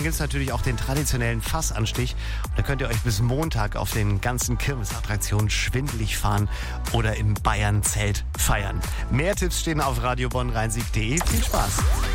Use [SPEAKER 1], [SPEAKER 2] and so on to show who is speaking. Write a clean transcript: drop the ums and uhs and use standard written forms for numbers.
[SPEAKER 1] dann gibt es natürlich auch den traditionellen Fassanstich. Und da könnt ihr euch bis Montag auf den ganzen Kirmesattraktionen schwindelig fahren oder im Bayern-Zelt feiern. Mehr Tipps stehen auf radiobonnrheinsieq.de. Viel Spaß!